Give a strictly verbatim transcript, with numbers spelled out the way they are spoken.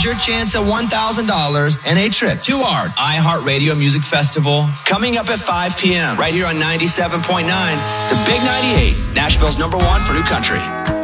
It's your chance at one thousand dollars and a trip to our iHeartRadio Music Festival. Coming up at five p.m. right here on ninety-seven point nine, The Big ninety-eight, Nashville's number one for new country.